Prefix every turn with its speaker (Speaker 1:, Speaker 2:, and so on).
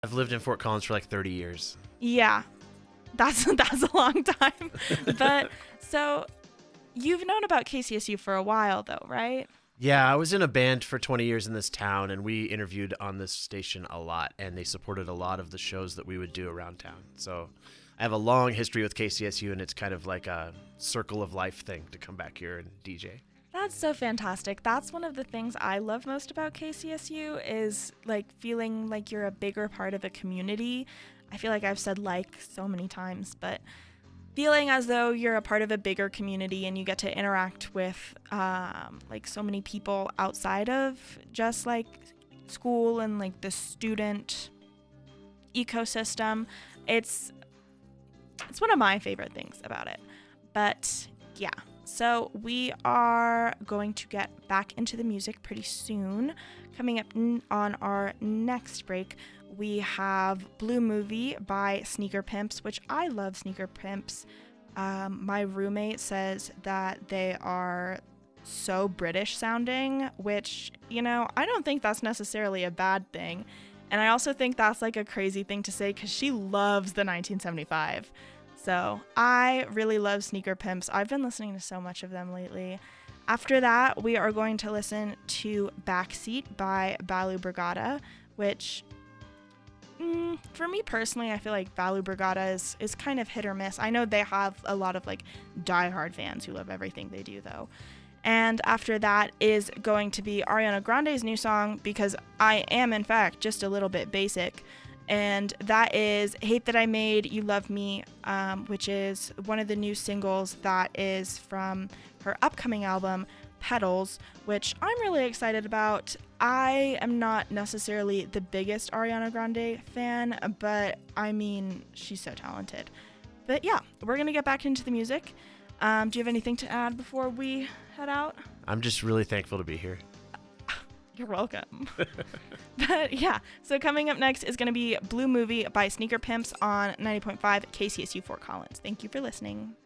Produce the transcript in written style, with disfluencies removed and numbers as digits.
Speaker 1: I've lived in Fort Collins for like 30 years.
Speaker 2: Yeah, that's a long time. But so you've known about KCSU for a while though, right?
Speaker 1: Yeah, I was in a band for 20 years in this town, and we interviewed on this station a lot, and they supported a lot of the shows that we would do around town. So I have a long history with KCSU, and it's kind of like a circle of life thing to come back here and DJ.
Speaker 2: That's so fantastic. That's one of the things I love most about KCSU is like feeling like you're a bigger part of a community. I feel like I've said like so many times, but feeling as though you're a part of a bigger community and you get to interact with like so many people outside of just like school and like the student ecosystem. It's one of my favorite things about it. But yeah, so we are going to get back into the music pretty soon. Coming up on our next break, we have Blue Movie by Sneaker Pimps, which I love Sneaker Pimps. My roommate says that they are so British sounding, which, you know, I don't think that's necessarily a bad thing. And I also think that's like a crazy thing to say because she loves the 1975. So I really love Sneaker Pimps. I've been listening to so much of them lately. After that, we are going to listen to Backseat by Balu Brigada, which for me personally, I feel like Balu Brigada is kind of hit or miss. I know they have a lot of like diehard fans who love everything they do though. And after that is going to be Ariana Grande's new song, because I am in fact just a little bit basic. And that is Hate That I Made You Love Me, which is one of the new singles that is from her upcoming album, Petals, which I'm really excited about. I am not necessarily the biggest Ariana Grande fan, but I mean, she's so talented. But yeah, we're going to get back into the music. Do you have anything to add before we head out?
Speaker 1: I'm just really thankful to be here.
Speaker 2: You're welcome. But yeah, so coming up next is going to be Blue Movie by Sneaker Pimps on 90.5 KCSU Fort Collins. Thank you for listening.